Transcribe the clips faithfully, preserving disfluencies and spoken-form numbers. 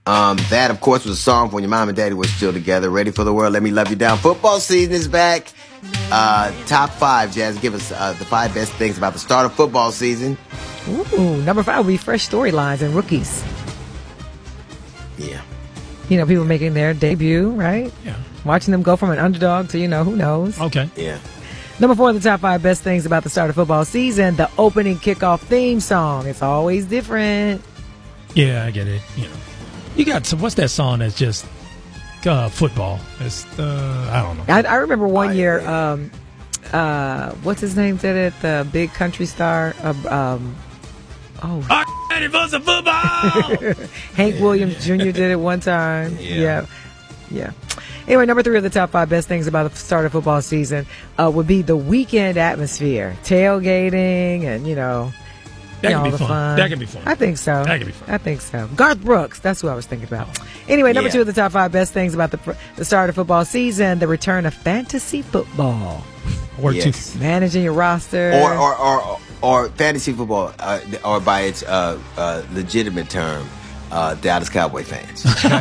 Um, that, of course, was a song when your mom and daddy were still together. Ready for the World, Let Me Love You Down. Football season is back. Uh, top five, Jazz. Give us uh, the five best things about the start of football season. Ooh, number five will be fresh storylines and rookies. Yeah. You know, people making their debut, right? Yeah. Watching them go from an underdog to, you know, who knows? Okay. Yeah. Number four, the top five best things about the start of football season, the opening kickoff theme song. It's always different. Yeah, I get it. You know, you got some. What's that song that's just uh, football? It's uh, I don't know. I, I remember one year. Um, uh, what's his name did it? The big country star. Uh, um, oh, I'm ready for some football. Hank Williams Junior did it one time. Yeah. yeah, yeah. Anyway, number three of the top five best things about the start of football season uh, would be the weekend atmosphere, tailgating, and you know. That you know, can be all the fun. fun. That can be fun. I think so. That can be fun. I think so. Garth Brooks. That's who I was thinking about. Anyway, number Yeah. two of the top five best things about the the start of football season: the return of fantasy football. Or Yes. two. Managing your roster. Or or or, or fantasy football, uh, or by its uh, uh, legitimate term, uh, Dallas Cowboy fans.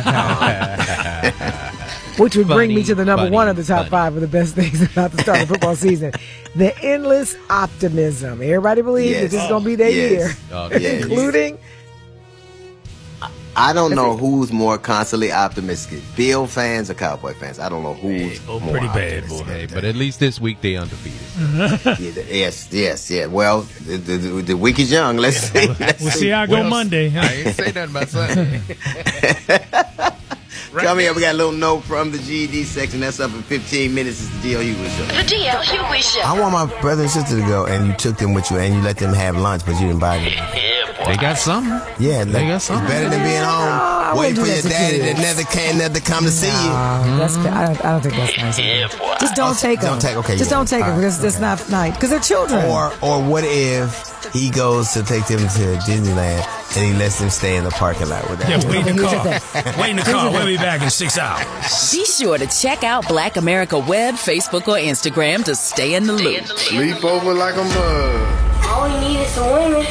Which would bring Funny, me to the number funny, one of the top funny. five of the best things about the start of football season. The endless optimism. Everybody believes Yes. that this is going to be their Yes. year. Oh, yes. Including, I don't know who's more constantly optimistic, Bill fans or Cowboy fans. I don't know who's both more pretty bad, boy. optimistic. Hey, but at least this week they undefeated. Yeah, the- yes, yes, yeah. Well, the, the, the, the week is young. Let's see. Let's We'll see how I go Well, Monday. I ain't say nothing about Sunday. Coming up, we got a little note from the G E D section. That's up in fifteen minutes. It's the D L Hughley Show. The D L Hughley Show. I want my brother and sister to go, and you took them with you, and you let them have lunch, but you didn't buy them. They got something. Yeah, They got it's something. better than being home, I waiting wouldn't for do your that to daddy kids. that never came, never come to see you. uh, that's, I, don't, I don't think that's nice. Just don't take them. Don't take- okay, Just yeah. don't take them All right, because that's not nice. Because they're children. Or, or what if he goes to take them to Disneyland and he lets them stay in the parking lot with that? Yeah, wait in the Here's the car. thing. Wait in the car. We'll be back in six hours. Be sure to check out Black America Web, Facebook, or Instagram to stay in the loop. Sleep over like a mug. All we need is some women.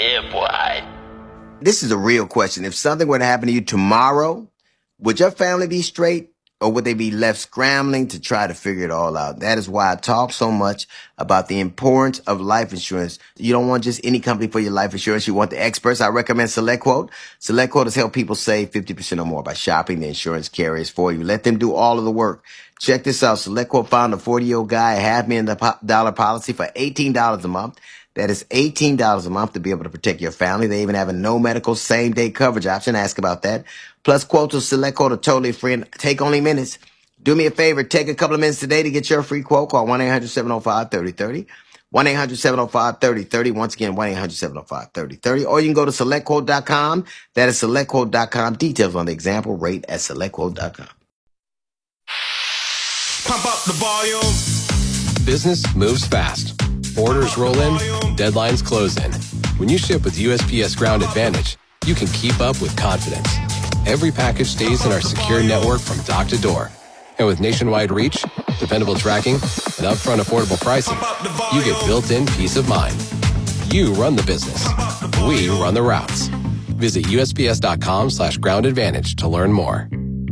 This is a real question. If something were to happen to you tomorrow, would your family be straight, or would they be left scrambling to try to figure it all out? That is why I talk so much about the importance of life insurance. You don't want just any company for your life insurance. You want the experts. I recommend SelectQuote. SelectQuote has helped people save fifty percent or more by shopping the insurance carriers for you. Let them do all of the work. Check this out. SelectQuote found a forty-year-old guy, a half million dollar policy for eighteen dollars a month. That is eighteen dollars a month to be able to protect your family. They even have a no medical same day coverage option. Ask about that. Plus, quotes with SelectQuote are totally free and take only minutes. Do me a favor. Take a couple of minutes today to get your free quote. Call one eight hundred seven oh five three oh three oh. one eight hundred seven oh five three oh three oh. Once again, one eight hundred seven oh five three oh three oh. Or you can go to select quote dot com. That is select quote dot com. Details on the example rate at select quote dot com. Pump up the volume. Business moves fast. Orders roll in, deadlines close in. When you ship with U S P S Ground Advantage, you can keep up with confidence. Every package stays in our secure network from dock to door. And with nationwide reach, dependable tracking, and upfront affordable pricing, you get built-in peace of mind. You run the business. We run the routes. Visit U S P S dot com slash ground advantage to learn more.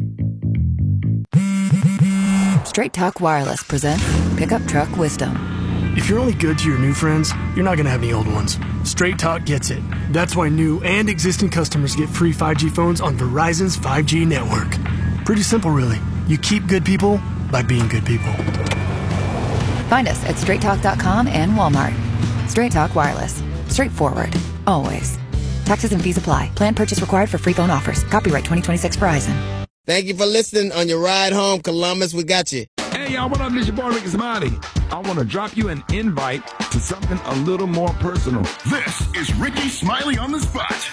Straight Talk Wireless presents Pickup Truck Wisdom. If you're only good to your new friends, you're not going to have any old ones. Straight Talk gets it. That's why new and existing customers get free five G phones on Verizon's five G network. Pretty simple, really. You keep good people by being good people. Find us at straight talk dot com and Walmart. Straight Talk Wireless. Straightforward. Always. Taxes and fees apply. Plan purchase required for free phone offers. Copyright twenty twenty-six Verizon. Thank you for listening on your ride home, Columbus. We got you. Hey, y'all, what up? This your boy, Ricky Smiley. I want to drop you an invite to something a little more personal. This is Ricky Smiley on the spot.